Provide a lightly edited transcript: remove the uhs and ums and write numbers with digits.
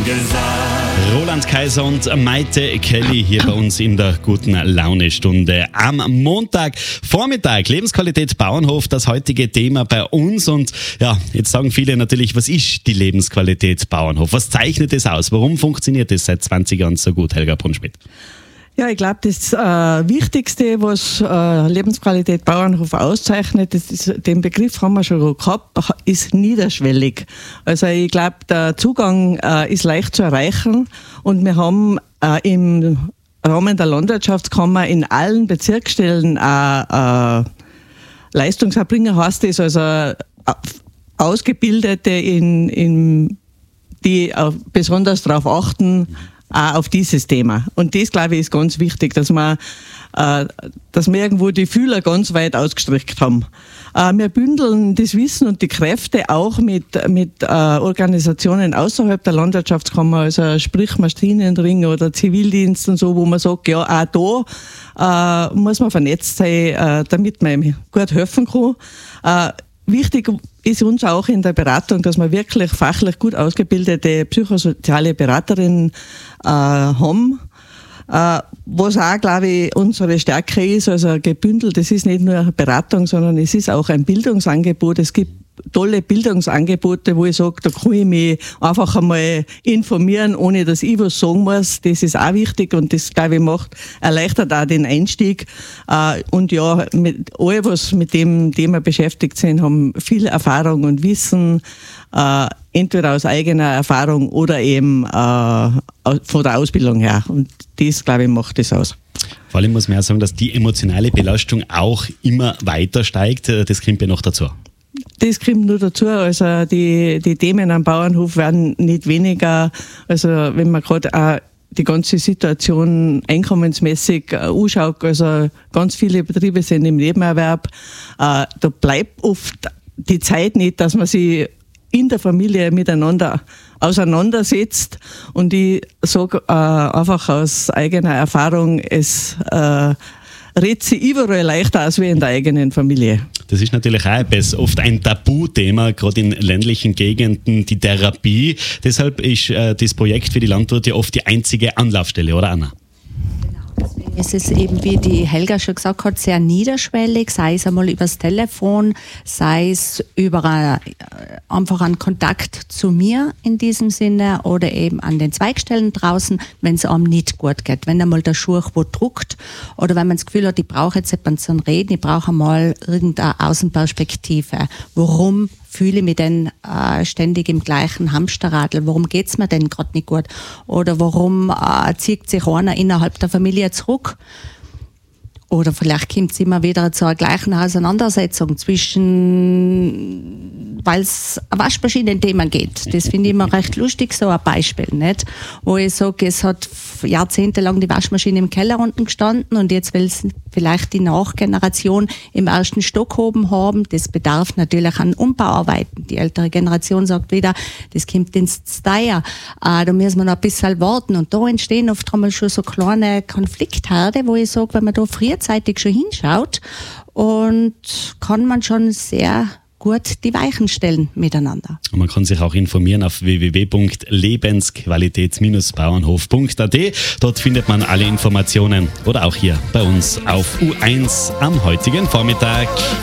Roland Kaiser und Maite Kelly hier bei uns in der guten Laune-Stunde am Montagvormittag. Lebensqualität Bauernhof, das heutige Thema bei uns. Und ja, jetzt sagen viele natürlich, was ist die Lebensqualität Bauernhof? Was zeichnet es aus? Warum funktioniert es seit 20 Jahren so gut, Helga Brunschmidt? Ja, ich glaube, das Wichtigste, was Lebensqualität Bauernhof auszeichnet, den Begriff haben wir schon gehabt, ist niederschwellig. Also ich glaube, der Zugang ist leicht zu erreichen und wir haben im Rahmen der Landwirtschaftskammer in allen Bezirksstellen Leistungserbringer, heißt das, also Ausgebildete, die besonders darauf achten, auch auf dieses Thema. Und das, glaube ich, ist ganz wichtig, dass wir irgendwo die Fühler ganz weit ausgestreckt haben. Wir bündeln das Wissen und die Kräfte auch mit Organisationen außerhalb der Landwirtschaftskammer, also sprich Maschinenring oder Zivildienst und so, wo man sagt, ja, auch da muss man vernetzt sein, damit man gut helfen kann. Wichtig ist uns auch in der Beratung, dass wir wirklich fachlich gut ausgebildete psychosoziale Beraterinnen haben. Was auch, glaube ich, unsere Stärke ist, also gebündelt, das ist nicht nur eine Beratung, sondern es ist auch ein Bildungsangebot. Es gibt tolle Bildungsangebote, wo ich sage, da kann ich mich einfach einmal informieren, ohne dass ich was sagen muss. Das ist auch wichtig und das, glaube ich, erleichtert auch den Einstieg. Und ja, alle, was mit dem Thema beschäftigt sind, haben viel Erfahrung und Wissen, entweder aus eigener Erfahrung oder eben von der Ausbildung her. Und das, glaube ich, macht das aus. Vor allem muss man ja sagen, dass die emotionale Belastung auch immer weiter steigt. Das kommt ja noch dazu. Das kommt nur dazu, also die Themen am Bauernhof werden nicht weniger, also wenn man gerade auch die ganze Situation einkommensmäßig anschaut, also ganz viele Betriebe sind im Nebenerwerb, da bleibt oft die Zeit nicht, dass man sich in der Familie miteinander auseinandersetzt und ich sage einfach aus eigener Erfahrung, es redet sich überall leichter aus wie in der eigenen Familie. Das ist natürlich auch oft ein Tabuthema, gerade in ländlichen Gegenden, die Therapie. Deshalb ist das Projekt für die Landwirte oft die einzige Anlaufstelle, oder Anna? Es ist eben, wie die Helga schon gesagt hat, sehr niederschwellig, sei es einmal übers Telefon, sei es über einfach einen Kontakt zu mir in diesem Sinne oder eben an den Zweigstellen draußen, wenn es einem nicht gut geht, wenn einmal der Schuh wo druckt oder wenn man das Gefühl hat, ich brauche jetzt jemanden zum Reden, ich brauche einmal irgendeine Außenperspektive. Warum fühle ich mich denn ständig im gleichen Hamsterradl? Warum geht's mir denn gerade nicht gut? Oder warum zieht sich einer innerhalb der Familie zurück? Oder vielleicht kommt es immer wieder zu einer gleichen Auseinandersetzung weil es waschmaschinen Themen geht. Das finde ich immer recht lustig, so ein Beispiel, nicht? Wo ich sage, es hat jahrzehntelang die Waschmaschine im Keller unten gestanden und jetzt will es vielleicht die Nachgeneration im ersten Stock oben haben. Das bedarf natürlich an Umbauarbeiten. Die ältere Generation sagt wieder, das kommt ins Steier. Da müssen wir noch ein bisschen warten. Und da entstehen oft einmal schon so kleine Konfliktherde, wo ich sage, wenn man da frühzeitig schon hinschaut, und kann man schon sehr gut die Weichen stellen miteinander. Und man kann sich auch informieren auf www.lebensqualitäts-bauernhof.at. Dort findet man alle Informationen oder auch hier bei uns auf U1 am heutigen Vormittag.